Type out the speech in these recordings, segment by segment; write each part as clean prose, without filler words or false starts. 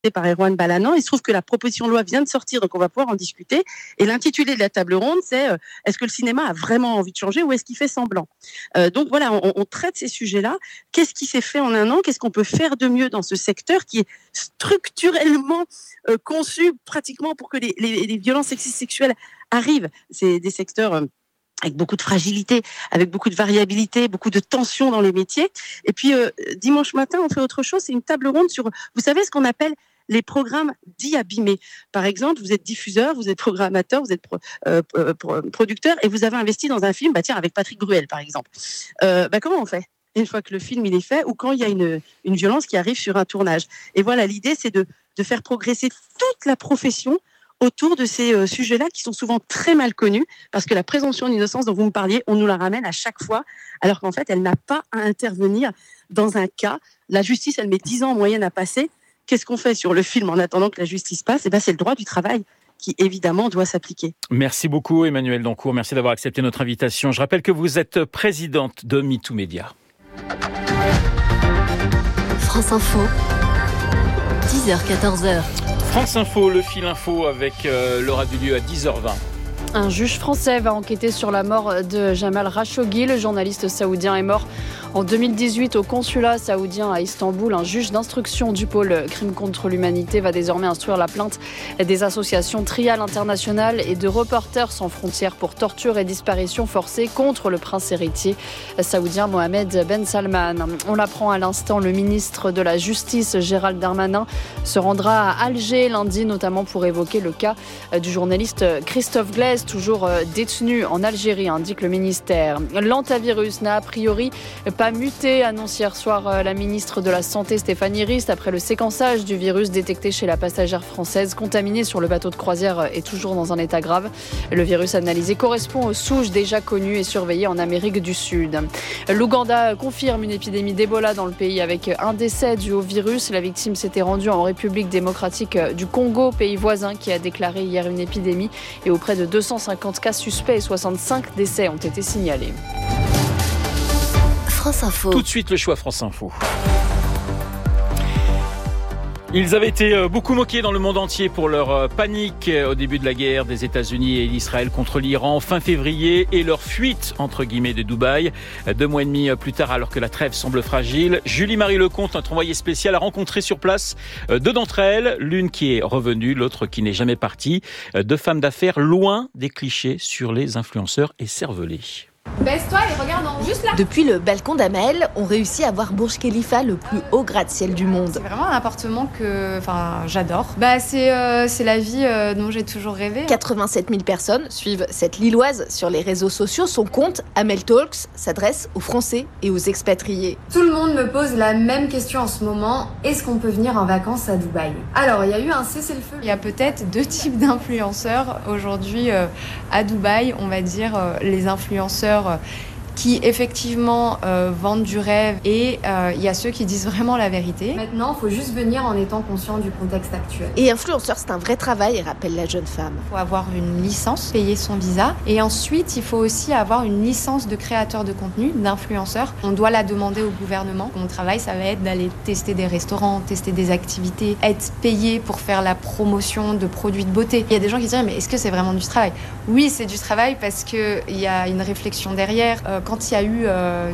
par Erwan Balanant. Il se trouve que la proposition de loi vient de sortir, donc on va pouvoir en discuter. Et l'intitulé de la table ronde, c'est est-ce que le cinéma a vraiment envie de changer ou est-ce qu'il fait semblant ? Donc voilà, on traite ces sujets-là. Qu'est-ce qui s'est fait en un an ? Qu'est-ce qu'on peut faire de mieux dans ce secteur qui est structurellement conçu pratiquement pour que les violences sexistes sexuelles arrivent ? C'est des secteurs avec beaucoup de fragilité, avec beaucoup de variabilité, beaucoup de tension dans les métiers. Et puis, dimanche matin, on fait autre chose, c'est une table ronde sur, vous savez, ce qu'on appelle les programmes dits abîmés. Par exemple, vous êtes diffuseur, vous êtes programmateur, vous êtes producteur, et vous avez investi dans un film, avec Patrick Bruel, par exemple. Comment on fait ? Une fois que le film il est fait, ou quand il y a une violence qui arrive sur un tournage. Et voilà, l'idée, c'est de faire progresser toute la profession autour de ces sujets-là qui sont souvent très mal connus, parce que la présomption d'innocence dont vous me parliez, on nous la ramène à chaque fois, alors qu'en fait, elle n'a pas à intervenir dans un cas. La justice, elle met 10 ans en moyenne à passer. Qu'est-ce qu'on fait sur le film en attendant que la justice passe ? C'est le droit du travail qui, évidemment, doit s'appliquer. Merci beaucoup, Emmanuelle Dancourt. Merci d'avoir accepté notre invitation. Je rappelle que vous êtes présidente de MeToo Média. France Info, 10h-14h. France Info, le fil info avec Laura Dulieu à 10h20. Un juge français va enquêter sur la mort de Jamal Khashoggi. Le journaliste saoudien est mort en 2018 au consulat saoudien à Istanbul. Un juge d'instruction du pôle crime contre l'humanité va désormais instruire la plainte des associations Trial International et de Reporters sans frontières pour torture et disparition forcée contre le prince héritier saoudien Mohamed Ben Salman. On l'apprend à l'instant, le ministre de la Justice Gérald Darmanin se rendra à Alger lundi, notamment pour évoquer le cas du journaliste Christophe Glaise, toujours détenu en Algérie, indique le ministère. L'antivirus n'a a priori pas muté, annonce hier soir la ministre de la Santé Stéphanie Rist, après le séquençage du virus détecté chez la passagère française contaminée sur le bateau de croisière et toujours dans un état grave. Le virus analysé correspond aux souches déjà connues et surveillées en Amérique du Sud. L'Ouganda confirme une épidémie d'Ebola dans le pays avec un décès dû au virus. La victime s'était rendue en République démocratique du Congo, pays voisin qui a déclaré hier une épidémie, et auprès de 250 cas suspects et 65 décès ont été signalés. France Info. Tout de suite, le choix France Info. Ils avaient été beaucoup moqués dans le monde entier pour leur panique au début de la guerre des États-Unis et d'Israël contre l'Iran fin février et leur fuite, entre guillemets, de Dubaï. 2 mois et demi plus tard, alors que la trêve semble fragile, Julie-Marie Lecomte, notre envoyée spéciale, a rencontré sur place 2 d'entre elles, l'une qui est revenue, l'autre qui n'est jamais partie. 2 femmes d'affaires loin des clichés sur les influenceurs écervelés. Baisse-toi et regarde en haut. Juste là. Depuis le balcon d'Amel, on réussit à voir Burj Khalifa, le plus haut gratte-ciel du monde. C'est vraiment un appartement que j'adore. C'est la vie dont j'ai toujours rêvé. 87 000 personnes suivent cette Lilloise sur les réseaux sociaux. Son compte, Amel Talks, s'adresse aux Français et aux expatriés. Tout le monde me pose la même question en ce moment. Est-ce qu'on peut venir en vacances à Dubaï ? Alors, il y a eu un cessez-le-feu. Il y a peut-être 2 types d'influenceurs aujourd'hui à Dubaï. On va dire les influenceurs qui effectivement vendent du rêve, et il y a ceux qui disent vraiment la vérité. Maintenant, il faut juste venir en étant conscient du contexte actuel. Et influenceur, c'est un vrai travail, rappelle la jeune femme. Il faut avoir une licence, payer son visa, et ensuite il faut aussi avoir une licence de créateur de contenu, d'influenceur. On doit la demander au gouvernement. Mon travail, ça va être d'aller tester des restaurants, tester des activités, être payé pour faire la promotion de produits de beauté. Il y a des gens qui disent mais est-ce que c'est vraiment du travail ? Oui, c'est du travail parce qu'il y a une réflexion derrière. Quand il y a eu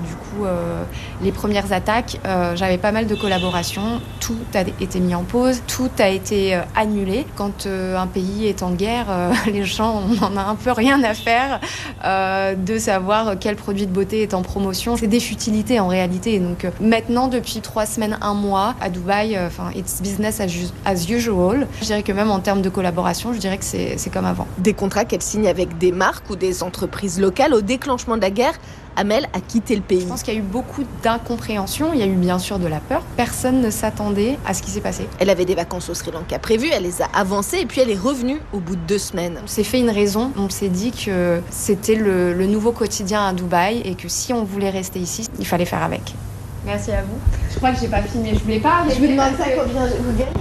les premières attaques, j'avais pas mal de collaborations. Tout a été mis en pause, tout a été annulé. Quand un pays est en guerre, les gens, on en a un peu rien à faire de savoir quel produit de beauté est en promotion. C'est des futilités en réalité. Donc maintenant, depuis 3 semaines, 1 mois, à Dubaï, it's business as usual. Je dirais que même en termes de collaboration, je dirais que c'est comme avant. Des contrats qu'elle signe avec des marques ou des entreprises locales. Au déclenchement de la guerre, Amel a quitté le pays. Je pense qu'il y a eu beaucoup d'incompréhension, il y a eu bien sûr de la peur. Personne ne s'attendait à ce qui s'est passé. Elle avait des vacances au Sri Lanka prévues, elle les a avancées et puis elle est revenue au bout de 2 semaines. On s'est fait une raison, on s'est dit que c'était le nouveau quotidien à Dubaï et que si on voulait rester ici, il fallait faire avec. Merci à vous. Je crois que j'ai pas filmé, je voulais pas. Je vous demande ça combien vous gagnez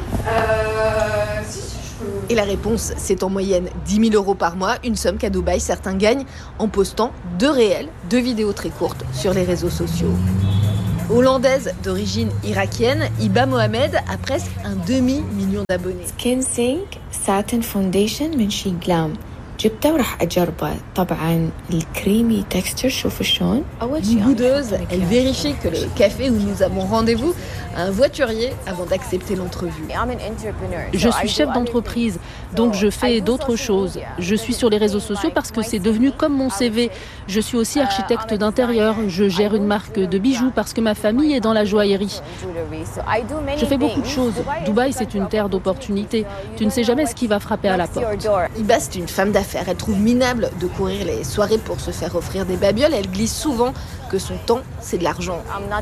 Si. Et la réponse, c'est en moyenne 10 000 € par mois, une somme qu'à Dubaï, certains gagnent en postant 2 vidéos très courtes sur les réseaux sociaux. Hollandaise d'origine irakienne, Hiba Mohamed a presque un demi-million d'abonnés. سكين سينك ساتن فونديشن من شي جلام جبته وراح أجربه. طبعا الكريمي تكستشر شوفوا شلون. Une boudeuse, elle vérifie que le café où nous avons rendez-vous a un voiturier avant d'accepter l'entrevue. Je suis chef d'entreprise, donc je fais d'autres choses. Je suis sur les réseaux sociaux parce que c'est devenu comme mon CV. Je suis aussi architecte d'intérieur. Je gère une marque de bijoux parce que ma famille est dans la joaillerie. Je fais beaucoup de choses. Dubaï, c'est une terre d'opportunités. Tu ne sais jamais ce qui va frapper à la porte. Hiba, c'est une femme d'affaires. Elle trouve minable de courir les soirées pour se faire offrir des babioles. Elle glisse souvent que son temps, c'est de l'argent.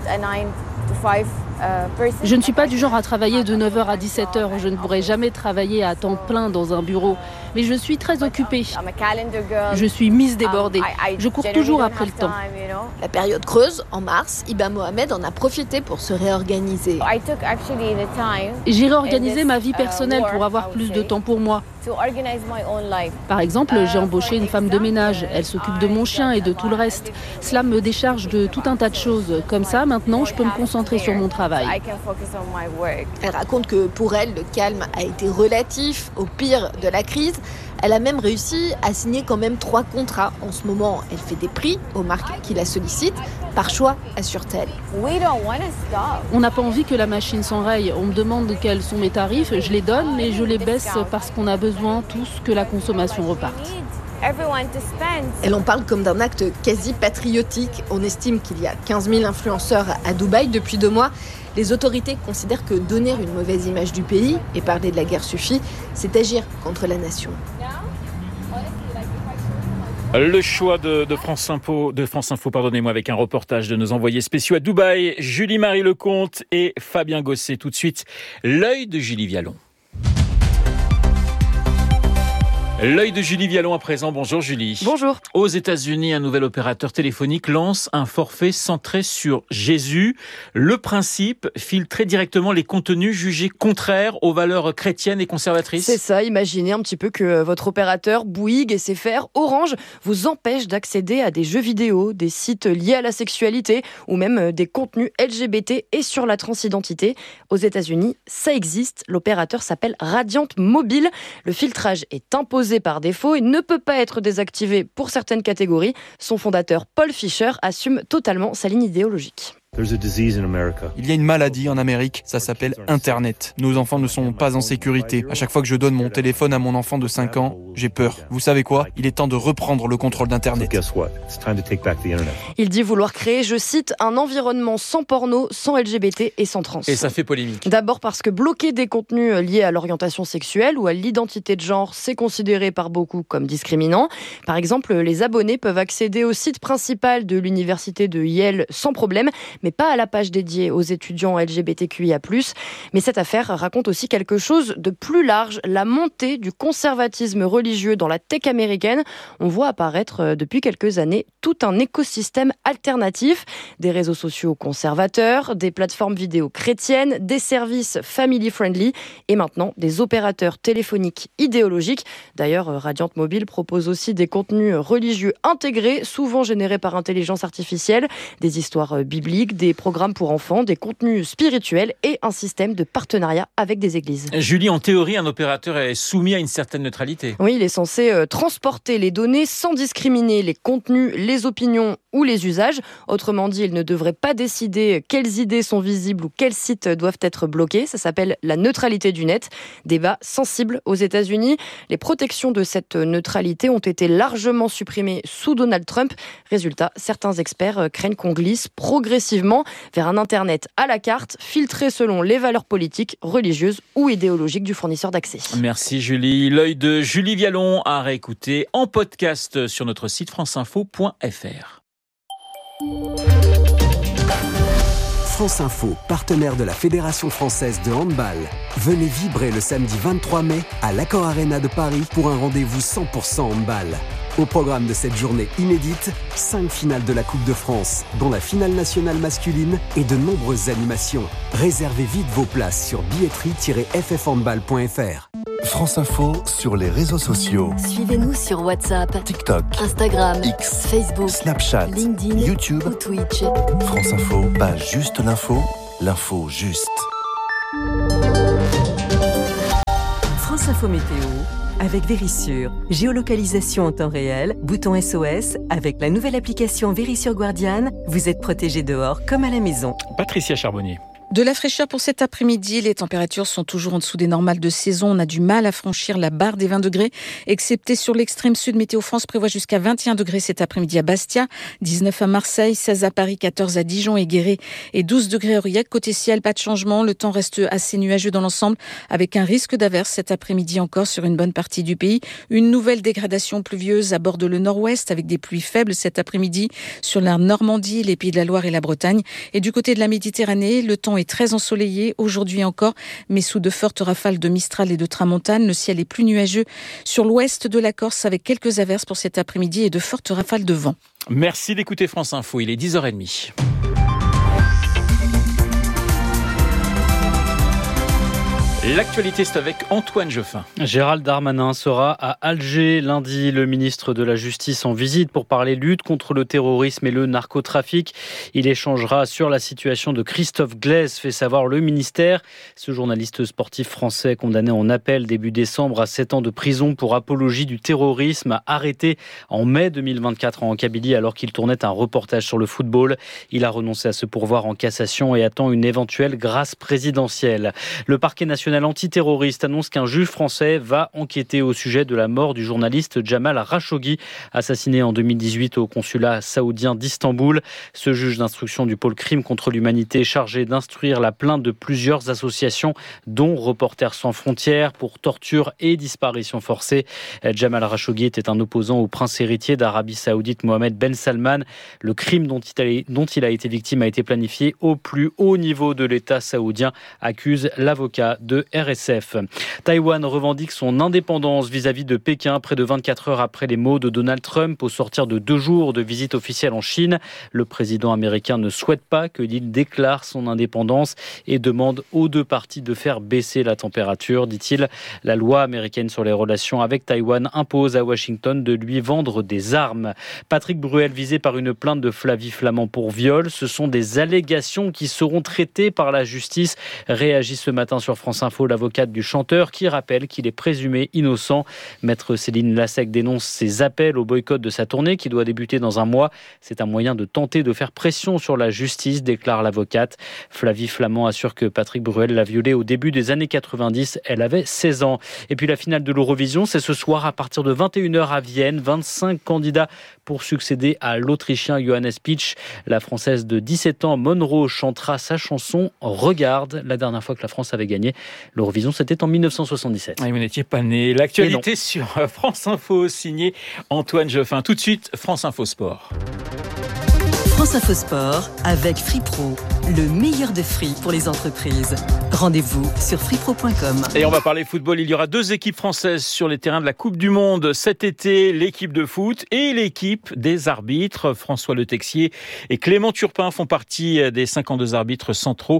Je ne suis pas du genre à travailler de 9h à 17h. Je ne pourrai jamais travailler à temps plein dans un bureau. Mais je suis très occupée. Je suis mise débordée. Je cours toujours après le temps. La période creuse, en mars, Hiba Mohamed en a profité pour se réorganiser. J'ai réorganisé ma vie personnelle pour avoir plus de temps pour moi. Par exemple, j'ai embauché une femme de ménage. Elle s'occupe de mon chien et de tout le reste. Cela me décharge de tout un tas de choses. Comme ça, maintenant, je peux me concentrer sur mon travail. Elle raconte que pour elle, le calme a été relatif au pire de la crise. Elle a même réussi à signer quand même 3 contrats. En ce moment, elle fait des prix aux marques qui la sollicitent. Par choix, assure-t-elle. On n'a pas envie que la machine s'enraye. On me demande quels sont mes tarifs. Je les donne, mais je les baisse parce qu'on a besoin tous que la consommation reparte. Elle en parle comme d'un acte quasi patriotique. On estime qu'il y a 15 000 influenceurs à Dubaï depuis 2 mois. Les autorités considèrent que donner une mauvaise image du pays et parler de la guerre suffit, c'est agir contre la nation. Le choix de France Info, pardonnez-moi, avec un reportage de nos envoyés spéciaux à Dubaï, Julie-Marie Lecomte et Fabien Gosset. Tout de suite, l'œil de Julie Vialon. L'œil de Julie Vialon à présent. Bonjour Julie. Bonjour. Aux États-Unis, un nouvel opérateur téléphonique lance un forfait centré sur Jésus. Le principe, filtrer directement les contenus jugés contraires aux valeurs chrétiennes et conservatrices. C'est ça, imaginez un petit peu que votre opérateur Bouygues, SFR, Orange vous empêche d'accéder à des jeux vidéo, des sites liés à la sexualité ou même des contenus LGBT et sur la transidentité. Aux États-Unis, ça existe. L'opérateur s'appelle Radiant Mobile. Le filtrage est imposé par défaut et ne peut pas être désactivé pour certaines catégories. Son fondateur, Paul Fisher, assume totalement sa ligne idéologique. Il y a une maladie en Amérique, ça s'appelle Internet. Nos enfants ne sont pas en sécurité. À chaque fois que je donne mon téléphone à mon enfant de 5 ans, j'ai peur. Vous savez quoi ? Il est temps de reprendre le contrôle d'Internet. Il dit vouloir créer, je cite, un environnement sans porno, sans LGBT et sans trans. Et ça fait polémique. D'abord parce que bloquer des contenus liés à l'orientation sexuelle ou à l'identité de genre, c'est considéré par beaucoup comme discriminant. Par exemple, les abonnés peuvent accéder au site principal de l'université de Yale sans problème, mais pas à la page dédiée aux étudiants LGBTQIA+. Mais cette affaire raconte aussi quelque chose de plus large, la montée du conservatisme religieux dans la tech américaine. On voit apparaître depuis quelques années tout un écosystème alternatif, des réseaux sociaux conservateurs, des plateformes vidéo chrétiennes, des services family-friendly et maintenant des opérateurs téléphoniques idéologiques. D'ailleurs, Radiant Mobile propose aussi des contenus religieux intégrés, souvent générés par intelligence artificielle, des histoires bibliques, des programmes pour enfants, des contenus spirituels et un système de partenariat avec des églises. Julie, en théorie, un opérateur est soumis à une certaine neutralité. Oui, il est censé transporter les données sans discriminer les contenus, les opinions ou les usages. Autrement dit, il ne devrait pas décider quelles idées sont visibles ou quels sites doivent être bloqués. Ça s'appelle la neutralité du net. Débat sensible aux États-Unis. Les protections de cette neutralité ont été largement supprimées sous Donald Trump. Résultat, certains experts craignent qu'on glisse progressivement vers un Internet à la carte, filtré selon les valeurs politiques, religieuses ou idéologiques du fournisseur d'accès. Merci Julie. L'œil de Julie Vialon à réécouter en podcast sur notre site franceinfo.fr. France Info, partenaire de la Fédération française de handball. Venez vibrer le samedi 23 mai à l'Accor Arena de Paris pour un rendez-vous 100% handball. Au programme de cette journée inédite, 5 finales de la Coupe de France, dont la finale nationale masculine et de nombreuses animations. Réservez vite vos places sur billetterie-ffhandball.fr. France Info sur les réseaux sociaux. Suivez-nous sur WhatsApp, TikTok, Instagram, X, Facebook, Snapchat, LinkedIn, YouTube ou Twitch. France Info, pas juste l'info, l'info juste. France Info Météo avec Vérissure. Géolocalisation en temps réel, bouton SOS. Avec la nouvelle application Vérissure Guardian, vous êtes protégé dehors comme à la maison. Patricia Charbonnier. De la fraîcheur pour cet après-midi, les températures sont toujours en dessous des normales de saison. On a du mal à franchir la barre des 20 degrés, excepté sur l'extrême sud. Météo France prévoit jusqu'à 21 degrés cet après-midi à Bastia, 19 à Marseille, 16 à Paris, 14 à Dijon et Guéret et 12 degrés à Aurillac. Côté ciel, pas de changement. Le temps reste assez nuageux dans l'ensemble avec un risque d'averse cet après-midi encore sur une bonne partie du pays. Une nouvelle dégradation pluvieuse aborde le nord-ouest avec des pluies faibles cet après-midi sur la Normandie, les Pays de la Loire et la Bretagne. Et du côté de la Méditerranée, le temps est très ensoleillé aujourd'hui encore, mais sous de fortes rafales de Mistral et de Tramontane. Le ciel est plus nuageux sur l'ouest de la Corse avec quelques averses pour cet après-midi et de fortes rafales de vent. Merci d'écouter France Info, il est 10h30. L'actualité, c'est avec Antoine Geoffin. Gérald Darmanin sera à Alger lundi. Le ministre de la Justice en visite pour parler lutte contre le terrorisme et le narcotrafic. Il échangera sur la situation de Christophe Glaise, fait savoir le ministère. Ce journaliste sportif français condamné en appel début décembre à 7 ans de prison pour apologie du terrorisme, arrêté en mai 2024 en Kabylie alors qu'il tournait un reportage sur le football. Il a renoncé à se pourvoir en cassation et attend une éventuelle grâce présidentielle. Le parquet national antiterroriste annonce qu'un juge français va enquêter au sujet de la mort du journaliste Jamal Khashoggi, assassiné en 2018 au consulat saoudien d'Istanbul. Ce juge d'instruction du pôle crime contre l'humanité est chargé d'instruire la plainte de plusieurs associations, dont Reporters sans frontières, pour torture et disparition forcée. Jamal Khashoggi était un opposant au prince héritier d'Arabie Saoudite Mohammed Ben Salman. Le crime dont il a été victime a été planifié au plus haut niveau de l'État saoudien, accuse l'avocat de RSF. Taïwan revendique son indépendance vis-à-vis de Pékin près de 24 heures après les mots de Donald Trump au sortir de 2 jours de visite officielle en Chine. Le président américain ne souhaite pas que l'île déclare son indépendance et demande aux 2 parties de faire baisser la température, dit-il. La loi américaine sur les relations avec Taïwan impose à Washington de lui vendre des armes. Patrick Bruel visé par une plainte de Flavie Flament pour viol. Ce sont des allégations qui seront traitées par la justice. Réagit ce matin sur France Info l'avocate du chanteur qui rappelle qu'il est présumé innocent. Maître Céline Lassec dénonce ses appels au boycott de sa tournée qui doit débuter dans un mois. C'est un moyen de tenter de faire pression sur la justice, déclare l'avocate. Flavie Flament assure que Patrick Bruel l'a violée au début des années 90. Elle avait 16 ans. Et puis la finale de l'Eurovision, c'est ce soir à partir de 21h à Vienne. 25 candidats pour succéder à l'Autrichien Johannes Pitsch. La Française de 17 ans, Monroe, chantera sa chanson « Regarde ». La dernière fois que la France avait gagné l'Eurovision, c'était en 1977. Et vous n'étiez pas né. L'actualité sur France Info, signé Antoine Geoffin. Tout de suite, France Info Sport. France Info Sport avec FreePro, le meilleur de free pour les entreprises. Rendez-vous sur freepro.com. Et on va parler football. Il y aura 2 équipes françaises sur les terrains de la Coupe du Monde cet été, l'équipe de foot et l'équipe des arbitres. François Le Texier et Clément Turpin font partie des 52 arbitres centraux,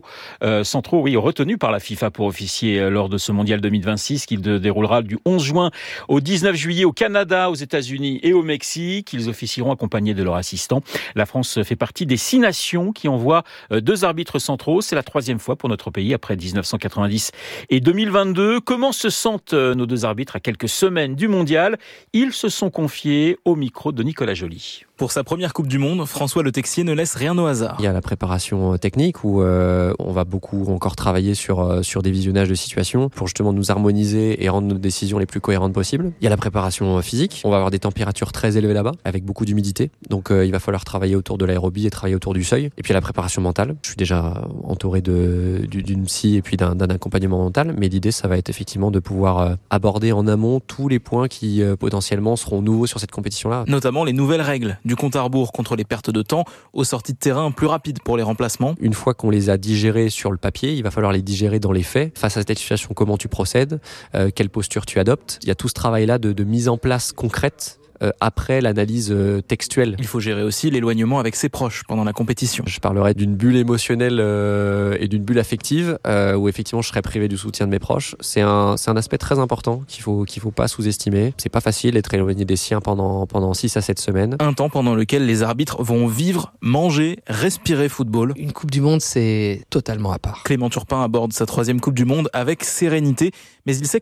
retenus par la FIFA pour officier lors de ce mondial 2026 qui déroulera du 11 juin au 19 juillet au Canada, aux États-Unis et au Mexique. Ils officieront accompagnés de leurs assistants. La France fait partie des 6 nations qui envoient 2 arbitres centraux. C'est la 3e fois pour notre pays après 1990 et 2022. Comment se sentent nos 2 arbitres à quelques semaines du mondial? Ils se sont confiés au micro de Nicolas Joly. Pour sa première Coupe du Monde, François Le Texier ne laisse rien au hasard. Il y a la préparation technique où on va beaucoup encore travailler sur des visionnages de situations pour justement nous harmoniser et rendre nos décisions les plus cohérentes possibles. Il y a la préparation physique. On va avoir des températures très élevées là-bas avec beaucoup d'humidité. Donc il va falloir travailler autour de l'aérobie et travailler autour du seuil. Et puis la préparation mentale. Je suis déjà entouré d'une psy et puis d'un accompagnement mental. Mais l'idée, ça va être effectivement de pouvoir aborder en amont tous les points qui potentiellement seront nouveaux sur cette compétition-là. Notamment les nouvelles règles du compte à rebours contre les pertes de temps aux sorties de terrain plus rapides pour les remplacements. Une fois qu'on les a digérés sur le papier, il va falloir les digérer dans les faits. Face à cette situation, comment tu procèdes, quelle posture tu adoptes. Il y a tout ce travail-là de mise en place concrète après l'analyse textuelle. Il faut gérer aussi l'éloignement avec ses proches pendant la compétition. Je parlerai d'une bulle émotionnelle et d'une bulle affective où effectivement je serai privé du soutien de mes proches. C'est un aspect très important qu'il faut pas sous-estimer. C'est pas facile d'être éloigné des siens pendant 6 à 7 semaines. Un temps pendant lequel les arbitres vont vivre, manger, respirer football. Une Coupe du Monde, c'est totalement à part. Clément Turpin aborde sa 3e Coupe du Monde avec sérénité, mais il sait